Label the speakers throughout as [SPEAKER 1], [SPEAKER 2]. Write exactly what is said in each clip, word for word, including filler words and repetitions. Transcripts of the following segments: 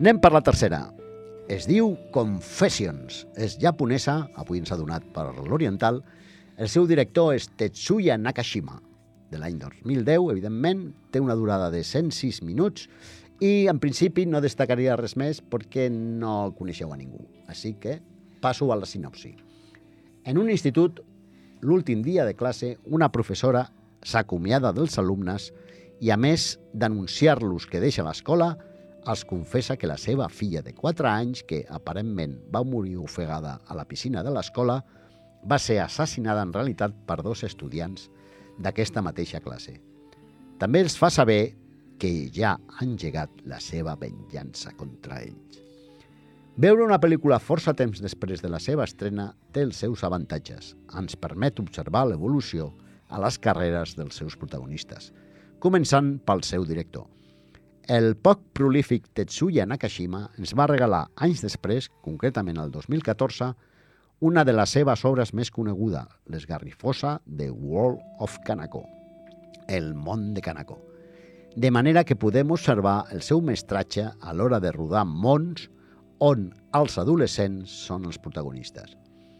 [SPEAKER 1] Anem per la tercera. Es diu Confessions. És japonesa, avui ens ha donat per l'oriental. El seu director és Tetsuya Nakashima, de l'any dos mil deu, evidentment. Té una durada de cent sis minuts i, en principi, no destacaria res més perquè no el coneixeu a ningú. Així que passo a la sinopsi. En un institut, l'últim dia de classe, una professora s'acomiada dels alumnes i, a més d'anunciar-los que deixa l'escola, els confessa que la seva filla de quatre anys, que aparentment va morir ofegada a la piscina de l'escola, va ser assassinada en realitat per dos estudiants d'aquesta mateixa classe. També els fa saber que ja ha engegat la seva venjança contra ells. Veure una pel·lícula força temps després de la seva estrena té els seus avantatges. Ens permet observar l'evolució a les carreres dels seus protagonistes, començant pel seu director. El poc prolífic Tetsuya Nakashima ens va regalar anys després, concretament el dos mil catorze, una de les seves obres més coneguda, l'esgarrifosa The World of Kanako, el món de Kanako. De manera que podem observar el seu mestratge a l'hora de rodar mons on els adolescents són els protagonistes.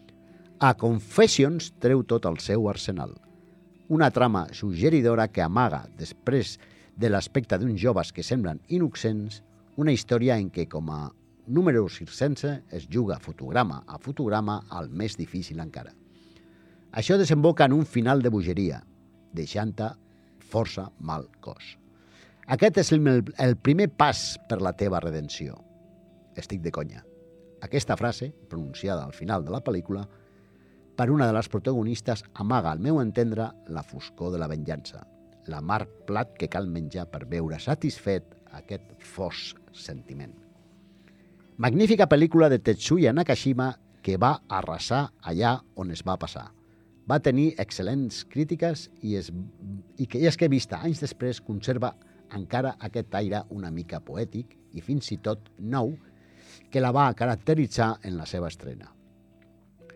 [SPEAKER 1] A Confessions treu tot el seu arsenal. Una trama suggeridora que amaga, després de l'aspecte d'uns joves que semblen innocents, una història en què, com a número circense, es juga fotograma a fotograma al més difícil encara. Això desemboca en un final de bogeria, deixant-te força mal cos. Aquest és el, el primer pas per la teva redenció. Estic de conya. Aquesta frase, pronunciada al final de la pel·lícula, per una de les protagonistes, amaga, al meu entendre, la foscor de la venjança, l'amarg plat que cal menjar per veure satisfet aquest fos sentiment. Magnífica pel·lícula de Tetsuya Nakashima que va arrasar allà on es va passar. Va tenir excel·lents crítiques i, es, i que, i és que vista anys després conserva encara aquest aire una mica poètic i fins i tot nou que la va caracteritzar en la seva estrena.